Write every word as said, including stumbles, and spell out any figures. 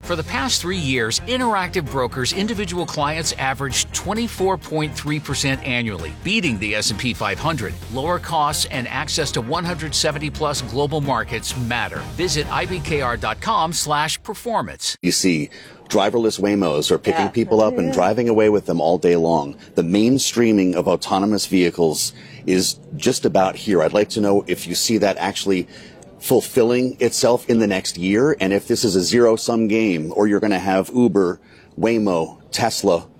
For the past three years, Interactive Brokers individual clients averaged twenty-four point three percent annually, beating the S and P five hundred. Lower costs and access to one hundred seventy plus global markets matter. Visit I B K R dot com slash performance. You see driverless Waymos are picking yeah. people up and driving away with them all day long. The mainstreaming of autonomous vehicles is just about here. I'd like to know if you see that actually fulfilling itself in the next year, and if this is a zero-sum game, or you're going to have Uber, Waymo, Tesla,